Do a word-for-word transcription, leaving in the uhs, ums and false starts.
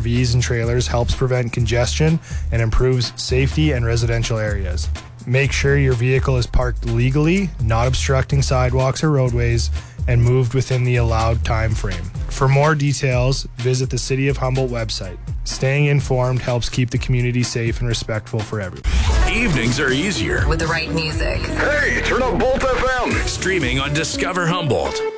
Vs and trailers helps prevent congestion and improves safety in residential areas. Make sure your vehicle is parked legally, not obstructing sidewalks or roadways, and moved within the allowed time frame. For more details, visit the City of Humboldt website. Staying informed helps keep the community safe and respectful for everyone. Evenings are easier with the right music. Hey, turn up Bolt F M. Streaming on Discover Humboldt.